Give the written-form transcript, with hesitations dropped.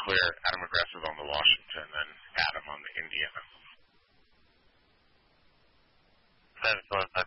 clear. Adam Aggressive on the Washington, and Adam on the Indiana. 7-12,